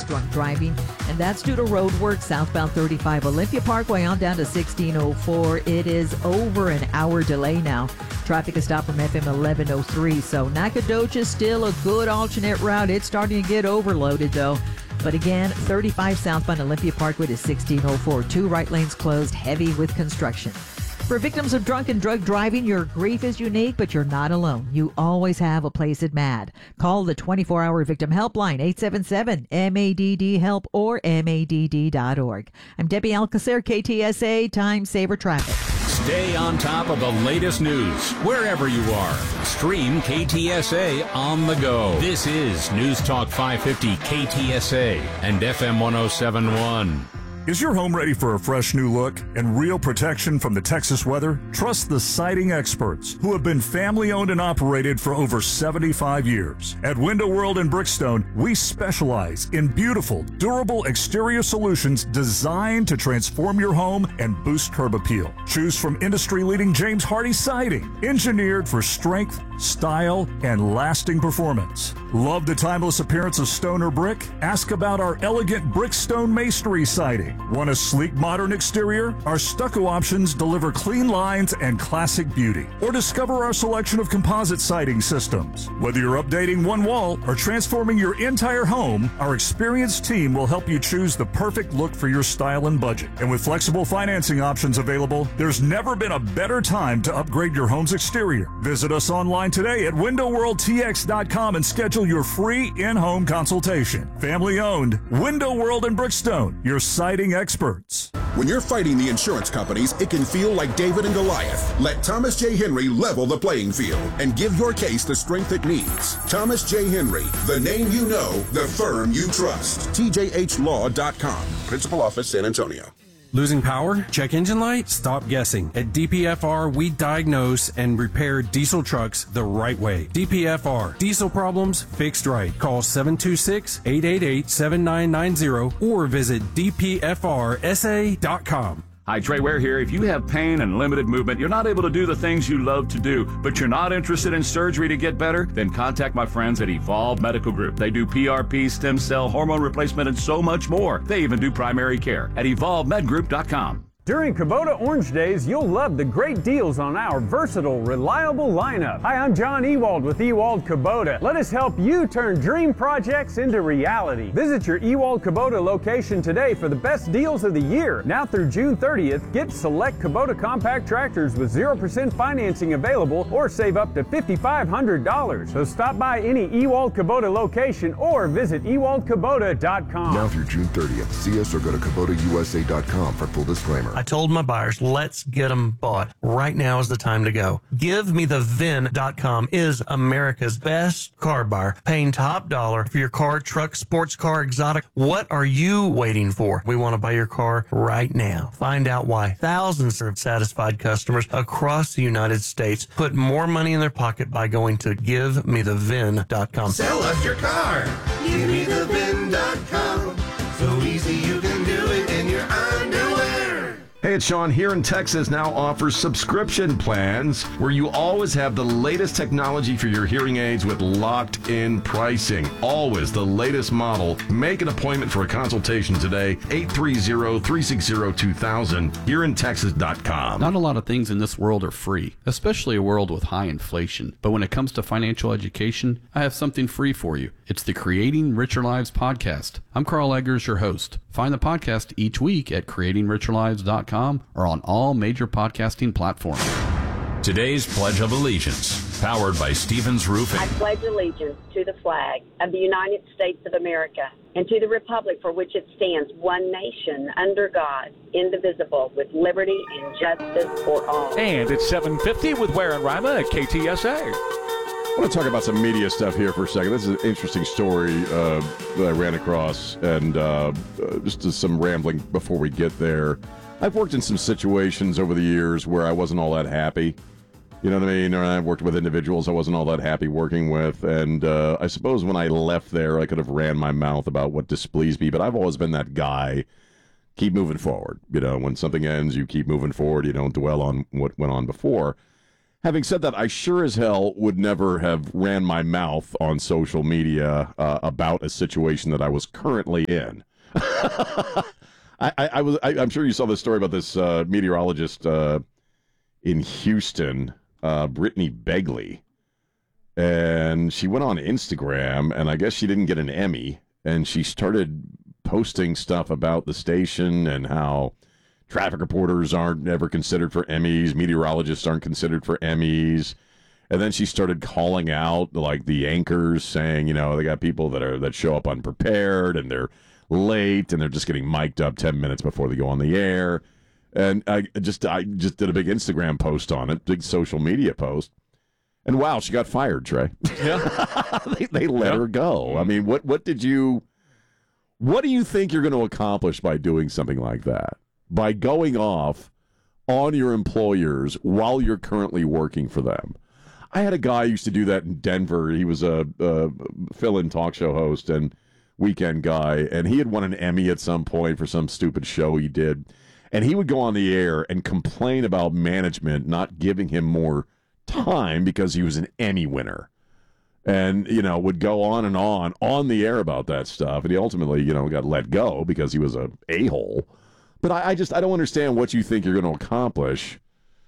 drunk driving, and that's due to road work southbound 35 Olympia Parkway on down to 1604. It is over an hour delay now. Traffic is stopped from FM 1103, so Nacogdoches still a good alternate route. It's starting to get overloaded, though. But again, 35 southbound Olympia Parkway to 1604. 2 right lanes closed, heavy with construction. For victims of drunk and drug driving, your grief is unique, but you're not alone. You always have a place at MADD. Call the 24-hour victim helpline, 877-MADD-HELP or MADD.org. I'm Debbie Alcacer, KTSA Time Saver Traffic. Stay on top of the latest news wherever you are. Stream KTSA on the go. This is News Talk 550 KTSA and FM 1071. Is your home ready for a fresh new look and real protection from the Texas weather? Trust the siding experts who have been family-owned and operated for over 75 years. At Window World in Brickstone, we specialize in beautiful, durable exterior solutions designed to transform your home and boost curb appeal. Choose from industry-leading James Hardie siding, engineered for strength, style, and lasting performance. Love the timeless appearance of stone or brick? Ask about our elegant Brickstone masonry siding. Want a sleek, modern exterior? Our stucco options deliver clean lines and classic beauty. Or discover our selection of composite siding systems. Whether you're updating one wall or transforming your entire home, our experienced team will help you choose the perfect look for your style and budget. And with flexible financing options available, there's never been a better time to upgrade your home's exterior. Visit us online today at WindowWorldTX.com and schedule your free in-home consultation. Family owned, Window World in Brickstone, your siding experts. When you're fighting the insurance companies, it can feel like David and Goliath. Let Thomas J. Henry level the playing field and give your case the strength it needs. Thomas J. Henry, the name you know, the firm you trust. TJHLaw.com. Principal Office, San Antonio. Losing power? Check engine light? Stop guessing. At DPFR, we diagnose and repair diesel trucks the right way. DPFR. Diesel problems fixed right. Call 726-888-7990 or visit dpfrsa.com. Hi, Trey Ware here. If you have pain and limited movement, you're not able to do the things you love to do, but you're not interested in surgery to get better, then contact my friends at Evolve Medical Group. They do PRP, stem cell, hormone replacement, and so much more. They even do primary care at evolvemedgroup.com. During Kubota Orange Days, you'll love the great deals on our versatile, reliable lineup. Hi, I'm John Ewald with Ewald Kubota. Let us help you turn dream projects into reality. Visit your Ewald Kubota location today for the best deals of the year. Now through June 30th, get select Kubota compact tractors with 0% financing available or save up to $5,500. So stop by any Ewald Kubota location or visit ewaldkubota.com. Now through June 30th, see us or go to KubotaUSA.com for full disclaimer. I told my buyers, let's get them bought. Right now is the time to go. GiveMeTheVin.com is America's best car buyer, paying top dollar for your car, truck, sports car, exotic. What are you waiting for? We want to buy your car right now. Find out why thousands of satisfied customers across the United States put more money in their pocket by going to GiveMeTheVin.com. Sell us your car. GiveMeTheVin.com. So easy you can do it in your underwear. Hey, it's Sean here, and Texas now offers subscription plans where you always have the latest technology for your hearing aids with locked-in pricing. Always the latest model. Make an appointment for a consultation today, 830-360-2000, hereinTexas.com. Not a lot of things in this world are free, especially a world with high inflation. But when it comes to financial education, I have something free for you. It's the Creating Richer Lives podcast. I'm Carl Eggers, your host. Find the podcast each week at creatingricherlives.com or on all major podcasting platforms. Today's Pledge of Allegiance, powered by Stevens Roofing. I pledge allegiance to the flag of the United States of America and to the republic for which it stands, one nation, under God, indivisible, with liberty and justice for all. And it's 7:50 with Ware and Rima at KTSA. I want to talk about some media stuff here for a second. This is an interesting story that I ran across, and just some rambling before we get there. I've worked in some situations over the years where I wasn't all that happy. You know what I mean? Or I've worked with individuals I wasn't all that happy working with, and I suppose when I left there, I could have ran my mouth about what displeased me, but I've always been that guy. Keep moving forward. You know, when something ends, you keep moving forward. You don't dwell on what went on before. Having said that, I sure as hell would never have ran my mouth on social media about a situation that I was currently in. I'm sure you saw this story about this meteorologist in Houston, Brittany Begley, and she went on Instagram, and I guess she didn't get an Emmy, and she started posting stuff about the station and how traffic reporters aren't ever considered for Emmys, meteorologists aren't considered for Emmys. And then she started calling out like the anchors, saying, they got people that show up unprepared and they're late and they're just getting mic'd up 10 minutes before they go on the air. And I just did a big Instagram post on it, big social media post. And wow, she got fired, Trey. Yeah. they let her go. I mean, what do you think you're going to accomplish by doing something like that? By going off on your employers while you're currently working for them. I had a guy who used to do that in Denver. He was a fill-in talk show host and weekend guy, and he had won an Emmy at some point for some stupid show he did. And he would go on the air and complain about management not giving him more time because he was an Emmy winner. And, would go on and on the air about that stuff. And he ultimately, got let go because he was a a-hole. But I don't understand what you think you're going to accomplish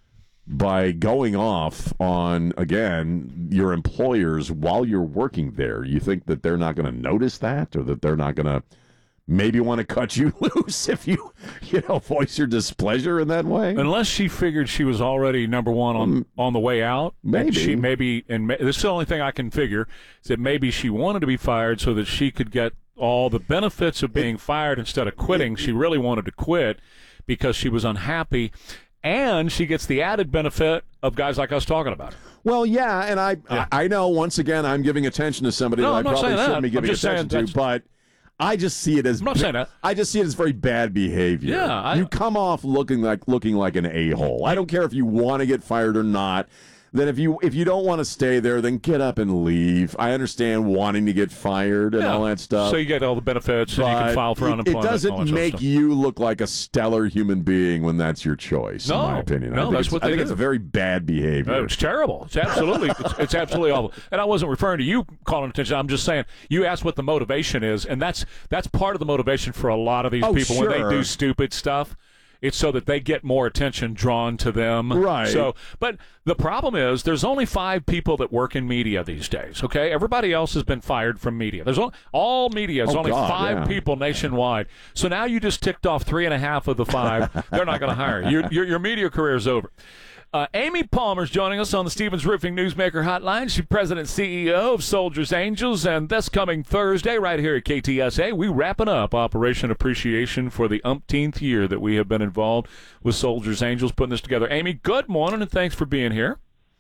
by going off on, again, your employers while you're working there. You think that they're not going to notice that, or that they're not going to maybe want to cut you loose if you voice your displeasure in that way? Unless she figured she was already number one on the way out. Maybe. And this is the only thing I can figure, is that maybe she wanted to be fired so that she could get all the benefits of being fired instead of quitting. She really wanted to quit because she was unhappy, and she gets the added benefit of guys like us talking about it. Well, yeah, and I know, once again, I'm giving attention to somebody that I probably shouldn't be giving attention to, but I just see it as... I'm not saying that. I just see it as very bad behavior. Yeah, you come off looking like an a-hole. I don't care if you want to get fired or not. Then if you don't want to stay there, then get up and leave. I understand wanting to get fired and all that stuff. So you get all the benefits and you can file for unemployment. It doesn't make you look like a stellar human being when that's your choice, in my opinion. No, that's what they do. I think it's a very bad behavior. No, it's terrible. It's absolutely it's absolutely awful. And I wasn't referring to you calling attention. I'm just saying, you asked what the motivation is, and that's part of the motivation for a lot of these people when they do stupid stuff. It's so that they get more attention drawn to them. Right. So, but the problem is there's only 5 people that work in media these days, okay? Everybody else has been fired from media. There's all media is only 5 people nationwide. So now you just ticked off 3.5 of the 5. They're not going to hire you. Your media career is over. Amy Palmer's joining us on the Stevens Roofing Newsmaker Hotline. She's president and CEO of Soldiers Angels, and this coming Thursday right here at KTSA, we wrapping up Operation Appreciation for the umpteenth year that we have been involved with Soldiers Angels putting this together. Amy, good morning, and thanks for being here.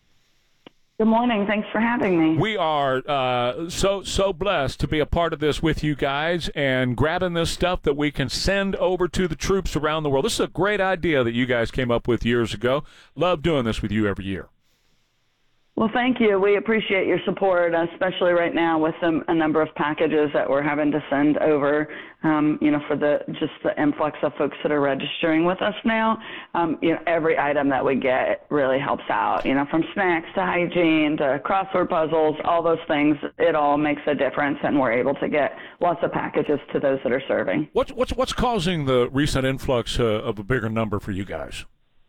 Good morning. Thanks for having me. We are so blessed to be a part of this with you guys and grabbing this stuff that we can send over to the troops around the world. This is a great idea that you guys came up with years ago. Love doing this with you every year. Well, thank you. We appreciate your support, especially right now with a number of packages that we're having to send over, for the influx of folks that are registering with us now. Every item that we get really helps out, from snacks to hygiene to crossword puzzles, all those things. It all makes a difference, and we're able to get lots of packages to those that are serving. What's causing the recent influx of a bigger number for you guys?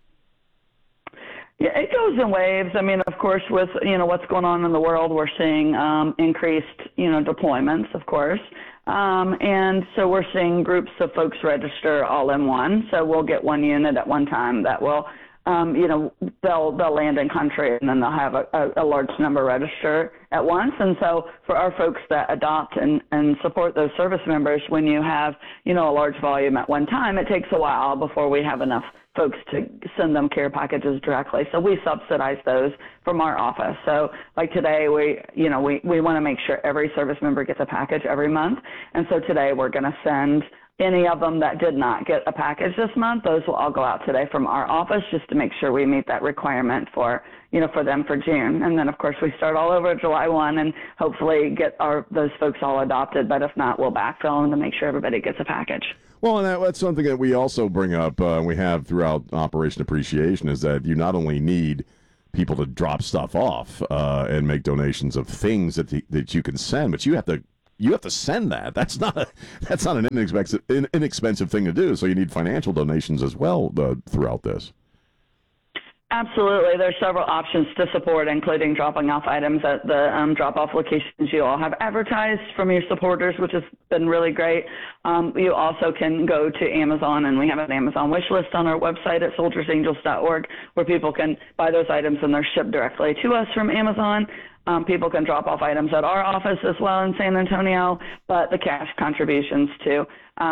Yeah, it goes in waves. I mean, of course, with, what's going on in the world, we're seeing increased, deployments, of course. And so we're seeing groups of folks register all in one. So we'll get one unit at one time that will, they'll land in country, and then they'll have a large number register at once. And so for our folks that adopt and support those service members, when you have, a large volume at one time, it takes a while before we have enough folks to send them care packages directly. So we subsidize those from our office. So like today, we want to make sure every service member gets a package every month. And so today we're going to send any of them that did not get a package this month. Those will all go out today from our office just to make sure we meet that requirement for them for June. And then, of course, we start all over July 1 and hopefully get those folks all adopted. But if not, we'll backfill them to make sure everybody gets a package. Well, and that's something that we also bring up, we have throughout Operation Appreciation, is that you not only need people to drop stuff off and make donations of things that you can send, but you have to send that. That's not an inexpensive thing to do. So you need financial donations as well throughout this. Absolutely. There's several options to support, including dropping off items at the drop-off locations you all have advertised from your supporters, which has been really great. You also can go to Amazon, and we have an Amazon wish list on our website at soldiersangels.org, where people can buy those items and they're shipped directly to us from Amazon. People can drop off items at our office as well in San Antonio, but the cash contributions too.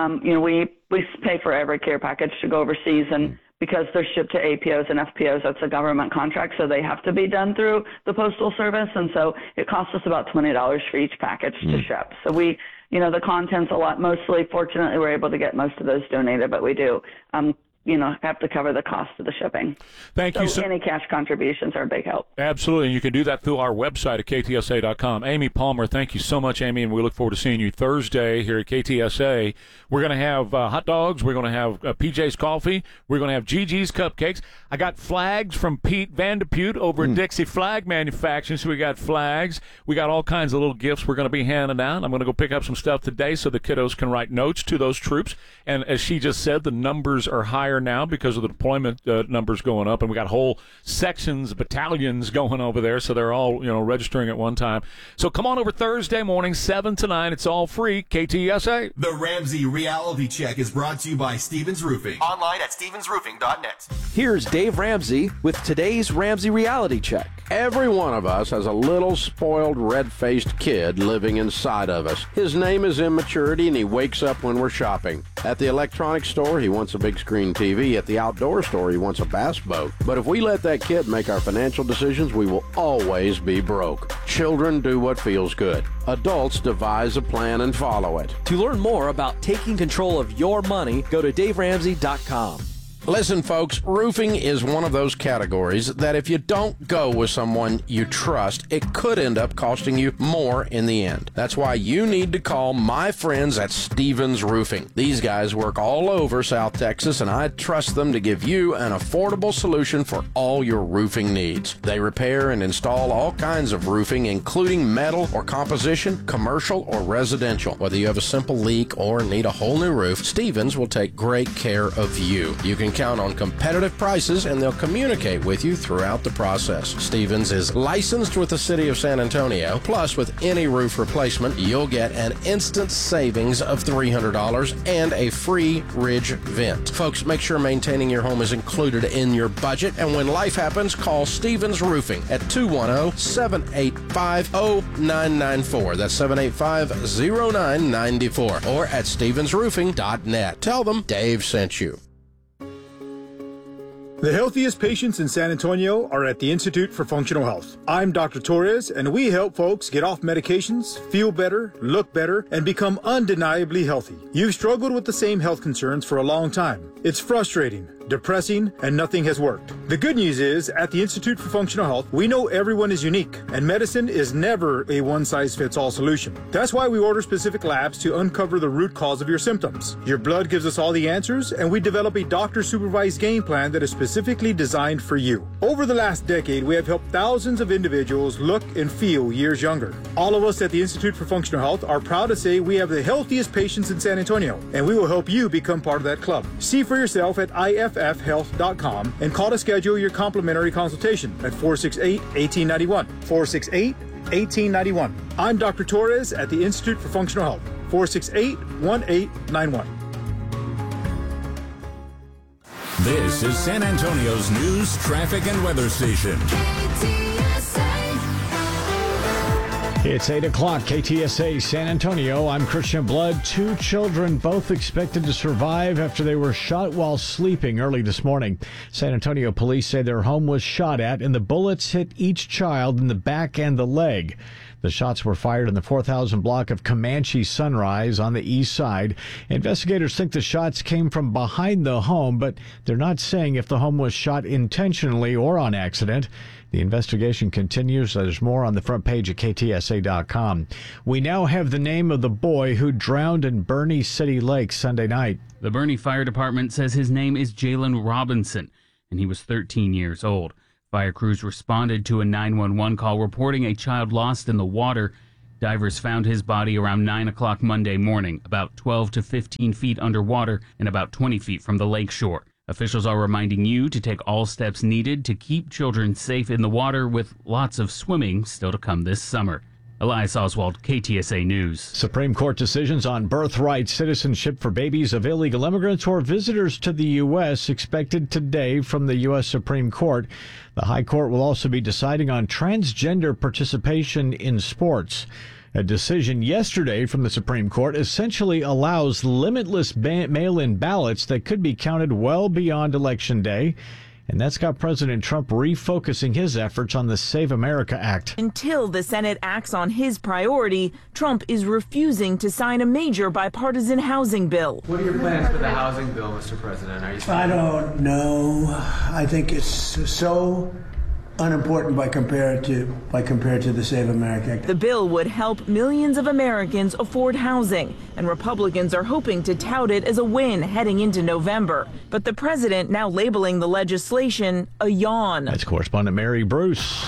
We pay for every care package to go overseas, and because they're shipped to APOs and FPOs, that's a government contract, so they have to be done through the Postal Service, and so it costs us about $20 for each package to ship. So the content's a lot. Mostly, fortunately, we're able to get most of those donated, but we do, have to cover the cost of the shipping. Thank you. So any cash contributions are a big help. Absolutely, and you can do that through our website at ktsa.com. Amy Palmer, thank you so much, Amy, and we look forward to seeing you Thursday here at KTSA. We're going to have hot dogs. We're going to have PJ's Coffee. We're going to have Gigi's Cupcakes. I got flags from Pete Vandepute over at Dixie Flag Manufacturing, so we got flags. We got all kinds of little gifts we're going to be handing out. I'm going to go pick up some stuff today so the kiddos can write notes to those troops. And as she just said, the numbers are higher now because of the deployment numbers going up, and we got whole sections, battalions going over there, so they're all registering at one time. So come on over Thursday morning, 7 to 9. It's all free. KTSA. The Ramsey Reality Check is brought to you by Stevens Roofing. Online at stevensroofing.net. Here's Dave Ramsey with today's Ramsey Reality Check. Every one of us has a little spoiled, red-faced kid living inside of us. His name is immaturity, and he wakes up when we're shopping. At the electronics store, he wants a big screen TV. At the outdoor store, he wants a bass boat. But if we let that kid make our financial decisions, we will always be broke. Children do what feels good. Adults devise a plan and follow it. To learn more about taking control of your money, go to DaveRamsey.com. Listen, folks, roofing is one of those categories that if you don't go with someone you trust, it could end up costing you more in the end. That's why you need to call my friends at Stevens Roofing. These guys work all over South Texas, and I trust them to give you an affordable solution for all your roofing needs. They repair and install all kinds of roofing, including metal or composition, commercial or residential. Whether you have a simple leak or need a whole new roof, Stevens will take great care of you. You can count on competitive prices, and they'll communicate with you throughout the process. Stevens is licensed with the City of San Antonio. Plus, with any roof replacement, you'll get an instant savings of $300 and a free ridge vent. Folks, make sure maintaining your home is included in your budget, and when life happens, call Stevens Roofing at 210-785-0994. That's 785-0994, or at stevensroofing.net. Tell them Dave sent you. The healthiest patients in San Antonio are at the Institute for Functional Health. I'm Dr. Torres, and we help folks get off medications, feel better, look better, and become undeniably healthy. You've struggled with the same health concerns for a long time. It's frustrating, depressing, and nothing has worked. The good news is, at the Institute for Functional Health, we know everyone is unique, and medicine is never a one-size-fits-all solution. That's why we order specific labs to uncover the root cause of your symptoms. Your blood gives us all the answers, and we develop a doctor-supervised game plan that is specifically designed for you. Over the last decade, we have helped thousands of individuals look and feel years younger. All of us at the Institute for Functional Health are proud to say we have the healthiest patients in San Antonio, and we will help you become part of that club. See for yourself at IFFhealth.com and call to schedule your complimentary consultation at 468-1891. 468-1891. I'm Dr. Torres at the Institute for Functional Health. 468-1891. This is San Antonio's news, traffic, and weather station. It's 8 o'clock, KTSA San Antonio. I'm Christian Blood. 2 children, both expected to survive after they were shot while sleeping early this morning. San Antonio police say their home was shot at, and the bullets hit each child in the back and the leg. The shots were fired in the 4,000 block of Comanche Sunrise on the east side. Investigators think the shots came from behind the home, but they're not saying if the home was shot intentionally or on accident. The investigation continues. There's more on the front page at KTSA.com. We now have the name of the boy who drowned in Bernie City Lake Sunday night. The Bernie Fire Department says his name is Jalen Robinson, and he was 13 years old. Fire crews responded to a 911 call reporting a child lost in the water. Divers found his body around 9 o'clock Monday morning, about 12 to 15 feet underwater and about 20 feet from the lakeshore. Officials are reminding you to take all steps needed to keep children safe in the water, with lots of swimming still to come this summer. Elias Oswald, KTSA News. Supreme Court decisions on birthright citizenship for babies of illegal immigrants or visitors to the U.S. expected today from the U.S. Supreme Court. The High Court will also be deciding on transgender participation in sports. A decision yesterday from the Supreme Court essentially allows limitless mail-in ballots that could be counted well beyond Election Day. And that's got President Trump refocusing his efforts on the Save America Act. Until the Senate acts on his priority, Trump is refusing to sign a major bipartisan housing bill. What are your plans for the housing bill, Mr. President? I don't know. I think it's so unimportant by compared to the Save America Act. The bill would help millions of Americans afford housing, and Republicans are hoping to tout it as a win heading into November. But the president now labeling the legislation a yawn. That's correspondent Mary Bruce.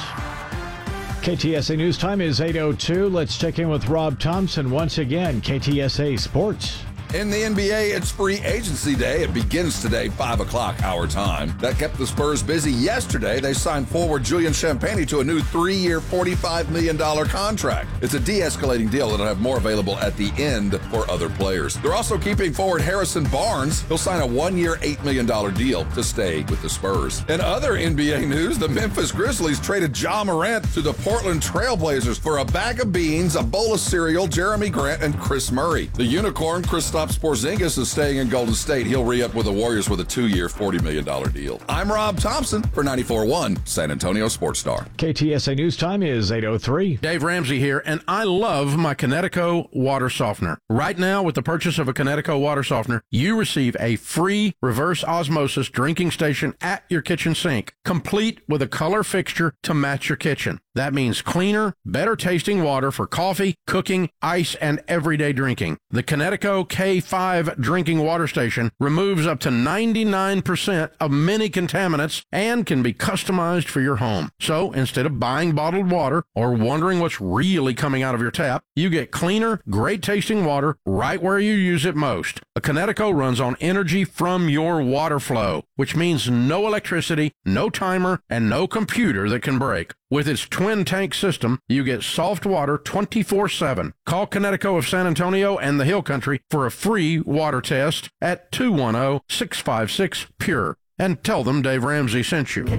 KTSA News Time is 8:02. Let's check in with Rob Thompson once again. KTSA Sports. In the NBA, it's free agency day. It begins today, 5 o'clock our time. That kept the Spurs busy yesterday. They signed forward Julian Champagnie to a new 3-year, $45 million contract. It's a de-escalating deal that'll have more available at the end for other players. They're also keeping forward Harrison Barnes. He'll sign a 1-year, $8 million deal to stay with the Spurs. In other NBA news, the Memphis Grizzlies traded Ja Morant to the Portland Trailblazers for a bag of beans, a bowl of cereal, Jeremy Grant, and Chris Murray. The Unicorn, Kristaps Porzingis, is staying in Golden State. He'll re-up with the Warriors with a 2-year, $40 million deal. I'm Rob Thompson for 94.1 San Antonio Sports Star. KTSA News Time is 8:03. Dave Ramsey here, and I love my Connecticut water softener. Right now, with the purchase of a Connecticut water softener, you receive a free reverse osmosis drinking station at your kitchen sink, complete with a color fixture to match your kitchen. That means cleaner, better tasting water for coffee, cooking, ice, and everyday drinking. The Connecticut K5 drinking water station removes up to 99% of many contaminants and can be customized for your home. So instead of buying bottled water or wondering what's really coming out of your tap, you get cleaner, great tasting water right where you use it most. A Connecticut runs on energy from your water flow, which means no electricity, no timer, and no computer that can break. With its twin tank system, you get soft water 24/7. Call Connecticut of San Antonio and the Hill Country for a free water test at 210-656-PURE. And tell them Dave Ramsey sent you.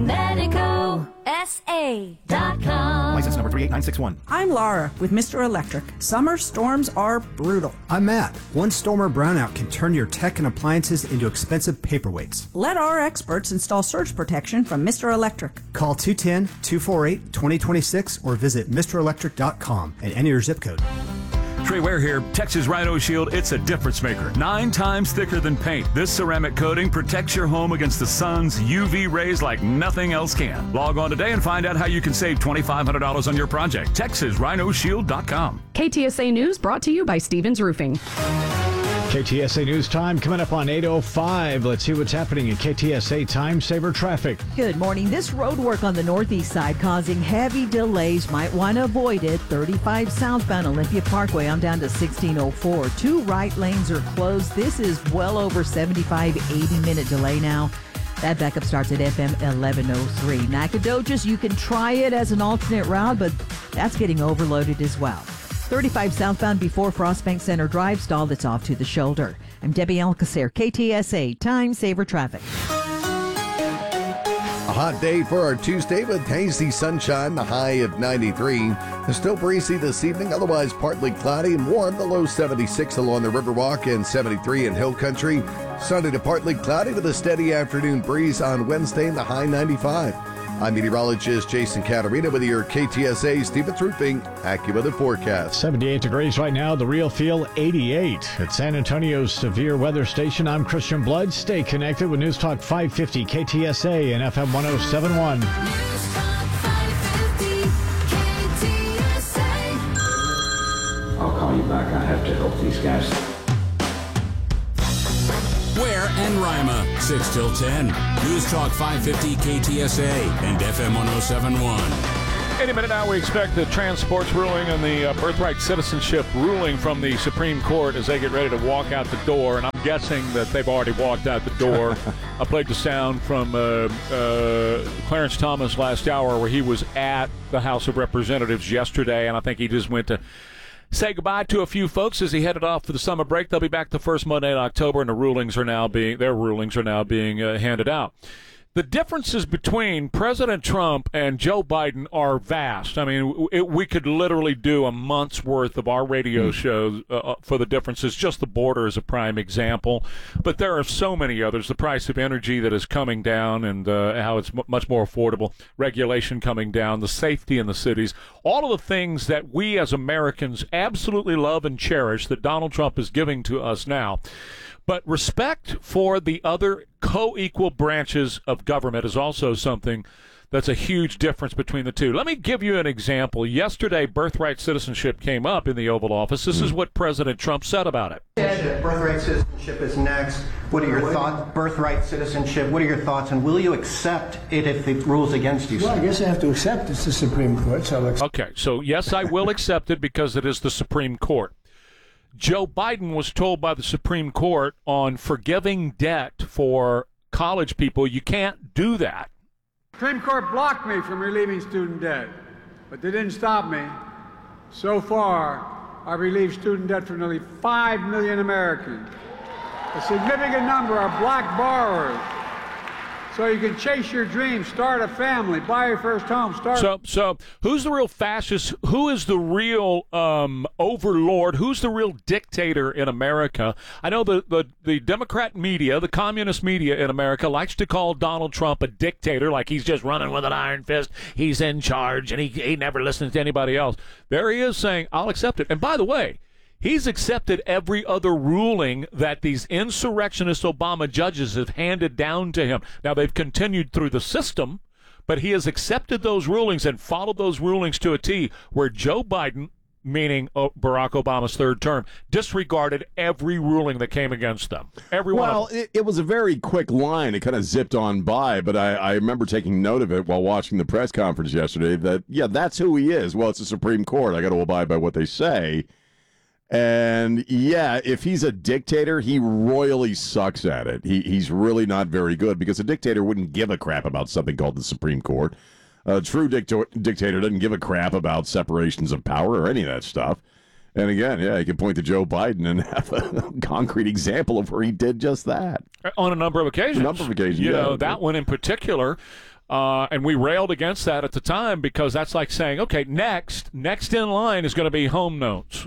ConnecticutSA.com. License number 38961. I'm Laura with Mr. Electric. Summer storms are brutal. I'm Matt. One storm or brownout can turn your tech and appliances into expensive paperweights. Let our experts install surge protection from Mr. Electric. Call 210-248-2026 or visit MrElectric.com and enter your zip code. Trey Ware here. Texas Rhino Shield, it's a difference maker. 9 times thicker than paint. This ceramic coating protects your home against the sun's UV rays like nothing else can. Log on today and find out how you can save $2,500 on your project. TexasRhinoShield.com. KTSA News brought to you by Stevens Roofing. KTSA News Time coming up on 8:05. Let's see what's happening in KTSA Time Saver traffic. Good morning. This road work on the northeast side causing heavy delays. Might want to avoid it. 35 southbound Olympia Parkway. I'm down to 1604. 2 right lanes are closed. This is well over 75, 80-minute delay now. That backup starts at FM 1103. Nacogdoches, you can try it as an alternate route, but that's getting overloaded as well. 35 southbound before Frostbank Center Drive stalled. It's off to the shoulder. I'm Debbie Alcacer, KTSA Time Saver Traffic. A hot day for our Tuesday with hazy sunshine, the high of 93. It's still breezy this evening, otherwise partly cloudy and warm, the low 76 along the Riverwalk and 73 in Hill Country. Sunny to partly cloudy with a steady afternoon breeze on Wednesday and the high 95. I'm meteorologist Jason Caterina with your KTSA Stevens Roofing AccuWeather forecast. 78 degrees right now, the real feel 88. At San Antonio's severe weather station, I'm Christian Blood. Stay connected with News Talk 550 KTSA and FM 1071. News Talk 550 KTSA. I'll call you back. I have to help these guys. Where and Rima, 6 till 10. News Talk 550 KTSA and FM 1071. Any minute now, we expect the transports ruling and the birthright citizenship ruling from the Supreme Court as they get ready to walk out the door. And I'm guessing that they've already walked out the door. I played the sound from Clarence Thomas last hour where he was at the House of Representatives yesterday, and I think he just went to say goodbye to a few folks as he headed off for the summer break. They'll be back the first Monday in October, and their rulings are now being handed out. The differences between President Trump and Joe Biden are vast. I mean, we could literally do a month's worth of our radio shows for the differences. Just the border is a prime example. But there are so many others. The price of energy that is coming down and how it's much more affordable, regulation coming down, the safety in the cities, all of the things that we as Americans absolutely love and cherish that Donald Trump is giving to us now. But respect for the other co-equal branches of government is also something that's a huge difference between the two. Let me give you an example. Yesterday, birthright citizenship came up in the Oval Office. This is what President Trump said about it. Birthright citizenship is next. What are your thoughts? Birthright citizenship, what are your thoughts? And will you accept it if it rules against you? Well, I guess I have to accept it's the Supreme Court. So okay, so yes, I will accept it because it is the Supreme Court. Joe Biden was told by the Supreme Court on forgiving debt for college people, you can't do that. The Supreme Court blocked me from relieving student debt, but they didn't stop me. So far, I've relieved student debt for nearly 5 million Americans. A significant number are black borrowers. So you can chase your dreams, start a family, buy your first home. So who's the real fascist? Who is the real overlord? Who's the real dictator in America? I know the Democrat media, the communist media in America likes to call Donald Trump a dictator, like he's just running with an iron fist. He's in charge, and he never listens to anybody else. There he is saying, I'll accept it. And by the way, he's accepted every other ruling that these insurrectionist Obama judges have handed down to him. Now, they've continued through the system, but he has accepted those rulings and followed those rulings to a T, where Joe Biden, meaning Barack Obama's third term, disregarded every ruling that came against them. Every one of them. It was a very quick line. It kind of zipped on by, but I remember taking note of it while watching the press conference yesterday that, yeah, that's who he is. Well, it's the Supreme Court. I got to abide by what they say. And, yeah, if he's a dictator, he royally sucks at it. He's really not very good because a dictator wouldn't give a crap about something called the Supreme Court. A true dictator doesn't give a crap about separations of power or any of that stuff. And, again, yeah, you can point to Joe Biden and have a concrete example of where he did just that. On a number of occasions. You know, that one in particular. And we railed against that at the time because that's like saying, okay, next in line is going to be home loans.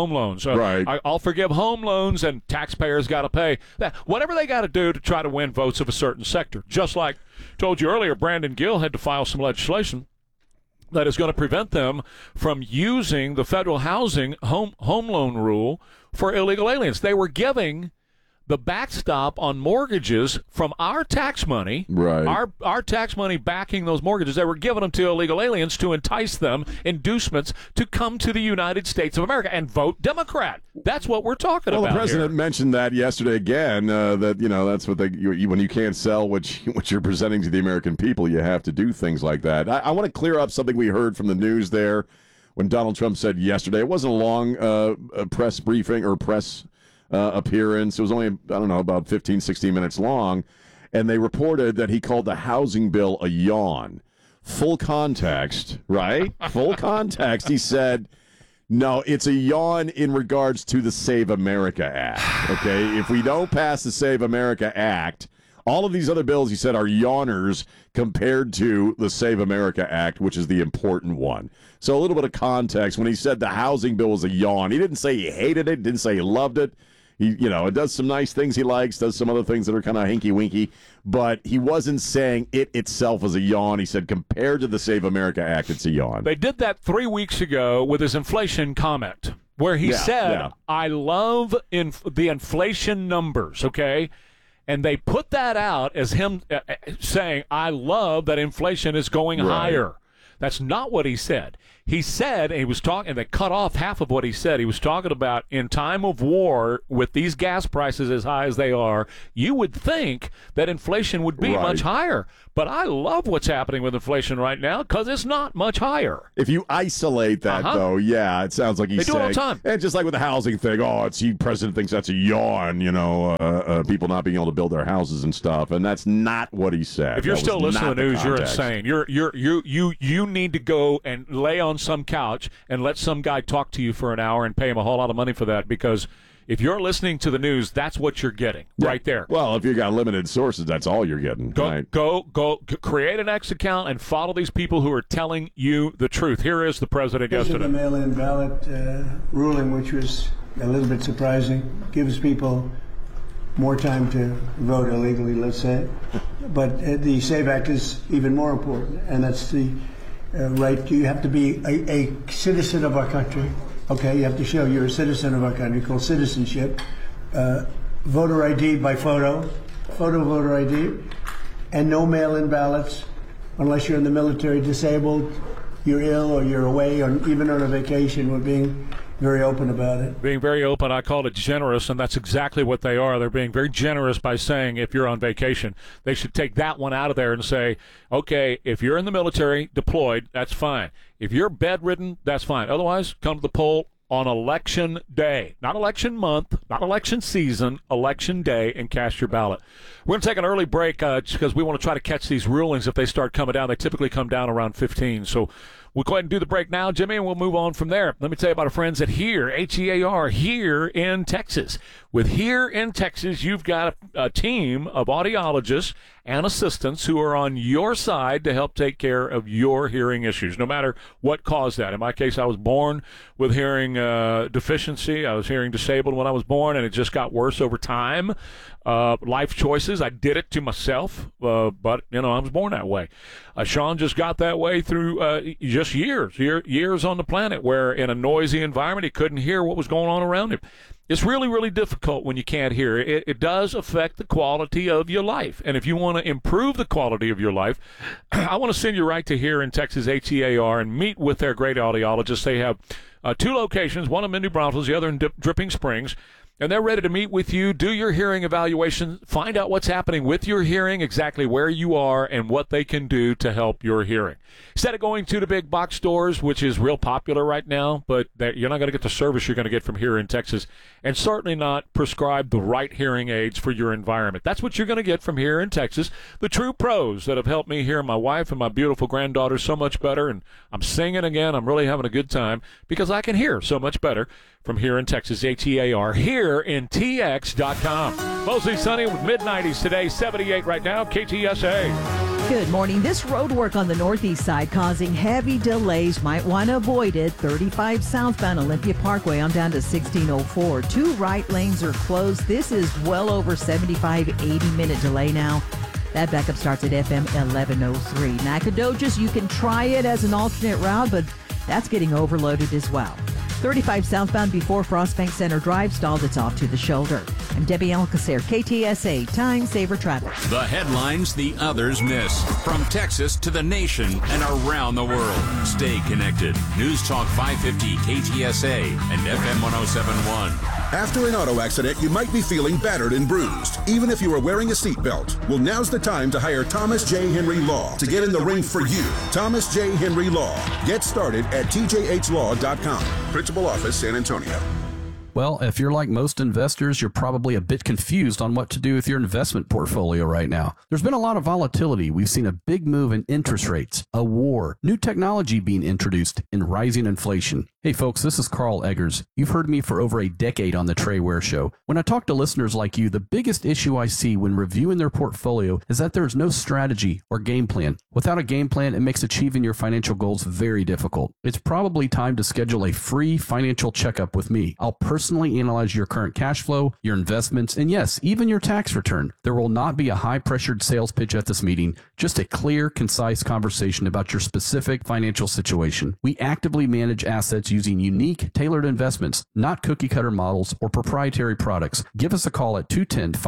Right. I'll forgive home loans, and taxpayers got to pay that. Whatever they got to do to try to win votes of a certain sector. Just like told you earlier, Brandon Gill had to file some legislation that is going to prevent them from using the federal housing home loan rule for illegal aliens. They were giving the backstop on mortgages from our tax money, right? Our tax money backing those mortgages. They were giving them to illegal aliens to entice them, inducements to come to the United States of America and vote Democrat. That's what we're talking about. Well, the president here mentioned that yesterday again. That that's what when you can't sell what you're presenting to the American people, you have to do things like that. I want to clear up something we heard from the news there when Donald Trump said yesterday. It wasn't a long press briefing or press appearance. It was only, about 15, 16 minutes long. And they reported that he called the housing bill a yawn. Full context, right? Full context. He said, no, it's a yawn in regards to the Save America Act. Okay? If we don't pass the Save America Act, all of these other bills, he said, are yawners compared to the Save America Act, which is the important one. So a little bit of context. When he said the housing bill was a yawn, he didn't say he hated it, didn't say he loved it. He, it does some nice things he likes, does some other things that are kind of hinky-winky, but he wasn't saying it itself was a yawn. He said compared to the Save America Act, it's a yawn. They did that 3 weeks ago with his inflation comment, where he said, I love the inflation numbers, okay? And they put that out as him saying, I love that inflation is going higher. That's not what he said. He said, and he was talking, and they cut off half of what he said. He was talking about in time of war, with these gas prices as high as they are, you would think that inflation would be much higher. But I love what's happening with inflation right now because it's not much higher. If you isolate that, though, yeah, it sounds like he's saying. They do it all the time. And just like with the housing thing, the president thinks that's a yawn, people not being able to build their houses and stuff, and that's not what he said. If you're still listening to the news, you're context. insane. You need to go and lay on some couch and let some guy talk to you for an hour and pay him a whole lot of money for that, because if you're listening to the news, that's what you're getting right there. Well, if you got limited sources, that's all you're getting. Go, create an X account and follow these people who are telling you the truth. Here is the president yesterday. The mail-in ballot ruling, which was a little bit surprising, gives people more time to vote illegally, let's say. But the SAVE Act is even more important, and that's the right. You have to be a citizen of our country. Okay, you have to show you're a citizen of our country, called citizenship. Voter ID by photo voter ID, and no mail-in ballots unless you're in the military, disabled, you're ill, or you're away, or even on a vacation. We're being very open about it. Being very open, I call it generous, and that's exactly what they are. They're being very generous by saying if you're on vacation. They should take that one out of there and say, okay, if you're in the military, deployed, that's fine. If you're bedridden, that's fine. Otherwise, come to the poll on election day. Not election month, not election season, election day, and cast your ballot. We're going to take an early break because we want to try to catch these rulings if they start coming down. They typically come down around 15, so we'll go ahead and do the break now, Jimmy, and we'll move on from there. Let me tell you about our friends at HERE, H-E-A-R, HERE in Texas. With HERE in Texas, you've got a team of audiologists and assistants who are on your side to help take care of your hearing issues, no matter what caused that. In my case, I was born with hearing deficiency. I was hearing disabled when I was born, and it just got worse over time. Life choices, I did it to myself, but, I was born that way. Sean just got that way through just years on the planet, where in a noisy environment, he couldn't hear what was going on around him. It's really, really difficult when you can't hear. It does affect the quality of your life. And if you want to improve the quality of your life, I want to send you right to HERE in Texas, HEAR, and meet with their great audiologists. They have 2 locations, one in New Braunfels, the other in Dripping Springs. And they're ready to meet with you, do your hearing evaluation, find out what's happening with your hearing, exactly where you are, and what they can do to help your hearing. Instead of going to the big box stores, which is real popular right now, but you're not going to get the service you're going to get from HERE in Texas, and certainly not prescribe the right hearing aids for your environment. That's what you're going to get from HERE in Texas. The true pros that have helped me hear my wife and my beautiful granddaughter so much better, and I'm singing again. I'm really having a good time because I can hear so much better from HERE in Texas, HEAR, HEREINTX.com. Mostly sunny with mid-90s today, 78 right now, KTSA. Good morning. This road work on the northeast side causing heavy delays. Might want to avoid it. 35 southbound Olympia Parkway on down to 1604. 2 right lanes are closed. This is well over 75, 80-minute delay now. That backup starts at FM 1103. Nacogdoches, you can try it as an alternate route, but that's getting overloaded as well. 35 southbound before Frostbank Center Drive stalled. It's off to the shoulder. I'm Debbie Alcacer, KTSA, Time Saver Traffic. The headlines the others miss. From Texas to the nation and around the world. Stay connected. News Talk 550 KTSA and FM 1071. After an auto accident, you might be feeling battered and bruised, even if you are wearing a seatbelt. Well, now's the time to hire Thomas J. Henry Law to get in the ring for you. Thomas J. Henry Law. Get started at tjhlaw.com. Principal Office, San Antonio. Well, if you're like most investors, you're probably a bit confused on what to do with your investment portfolio right now. There's been a lot of volatility. We've seen a big move in interest rates, a war, new technology being introduced, and rising inflation. Hey folks, this is Carl Eggers. You've heard me for over a decade on the Trey Ware Show. When I talk to listeners like you, the biggest issue I see when reviewing their portfolio is that there's no strategy or game plan. Without a game plan, it makes achieving your financial goals very difficult. It's probably time to schedule a free financial checkup with me. I'll personally personally analyze your current cash flow, your investments, and yes, even your tax return. There will not be a high-pressured sales pitch at this meeting, just a clear, concise conversation about your specific financial situation. We actively manage assets using unique, tailored investments, not cookie-cutter models or proprietary products. Give us a call at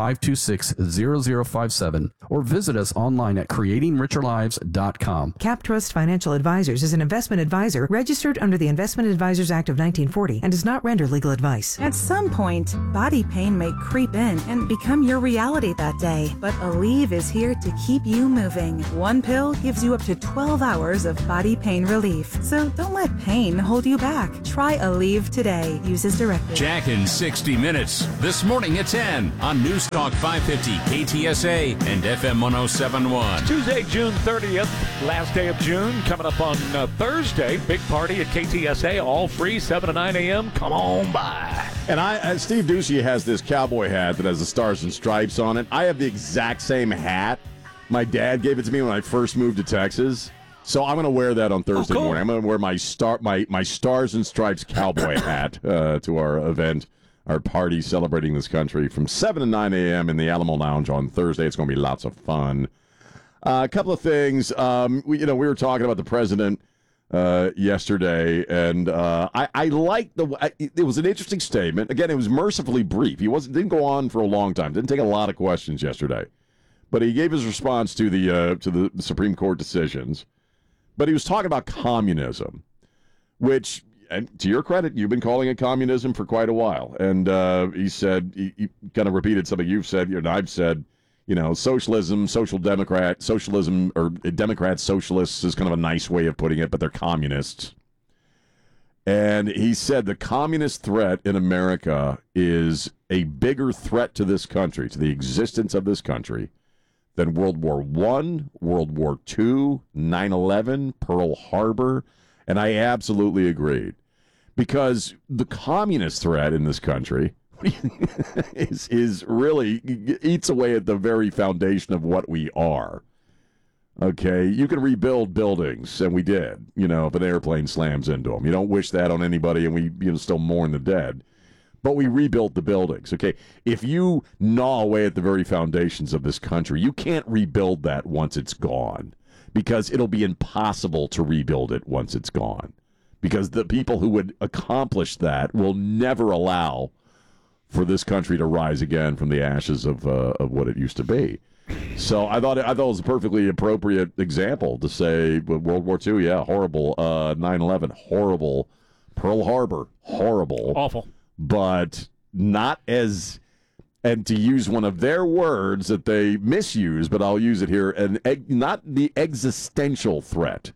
210-526-0057 or visit us online at creatingricherlives.com. CapTrust Financial Advisors is an investment advisor registered under the Investment Advisors Act of 1940 and does not render legal advice. At some point, body pain may creep in and become your reality that day. But Aleve is here to keep you moving. One pill gives you up to 12 hours of body pain relief. So don't let pain hold you back. Try Aleve today. Use as directed. Jack in 60 Minutes. This morning at 10 on News Talk 550 KTSA and FM 1071. Tuesday, June 30th, last day of June, coming up on Thursday. Big party at KTSA, all free, 7 to 9 a.m. Come on by. And Steve Ducey has this cowboy hat that has the stars and stripes on it. I have the exact same hat. My dad gave it to me when I first moved to Texas. So I'm going to wear that on Thursday morning. I'm going to wear my Stars and Stripes cowboy hat to our event, our party celebrating this country from 7 to 9 a.m. in the Alamo Lounge on Thursday. It's going to be lots of fun. A couple of things. We were talking about the president yesterday, and I liked it was an interesting statement. Again, it was mercifully brief. Didn't go on for a long time. Didn't take a lot of questions yesterday, but he gave his response to the Supreme Court decisions. But he was talking about communism, which, and to your credit, you've been calling it communism for quite a while. And he said, he kind of repeated something you've said, and I've said, socialism, socialism, or Democrats, socialists is kind of a nice way of putting it, but they're communists. And he said the communist threat in America is a bigger threat to this country, to the existence of this country, than World War I, World War II, 9/11, Pearl Harbor, and I absolutely agreed. Because the communist threat in this country is really eats away at the very foundation of what we are. Okay, you can rebuild buildings, and we did, if an airplane slams into them. You don't wish that on anybody, and we still mourn the dead. But we rebuilt the buildings, okay? If you gnaw away at the very foundations of this country, you can't rebuild that once it's gone, because it'll be impossible to rebuild it once it's gone, because the people who would accomplish that will never allow for this country to rise again from the ashes of what it used to be. So I thought it was a perfectly appropriate example to say World War II, yeah, horrible. 9/11, horrible. Pearl Harbor, horrible. Awful. But not as, and to use one of their words that they misuse, but I'll use it here, not the existential threat